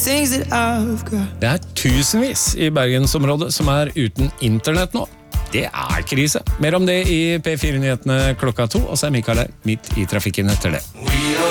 Det tusenvis i Bergensområdet som uten internett nå. Det krise. Mer om det i P4-nyhetene klokka 2, og så Mikael her midt i trafikken etter det.